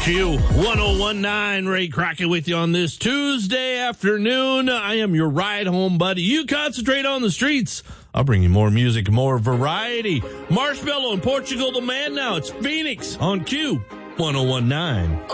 Q1019, Ray Crockett with you on this Tuesday afternoon. I am your ride home buddy. You concentrate on the streets. I'll bring you more music, more variety. Marshmello and Portugal the Man now. It's Phoenix on Q1019.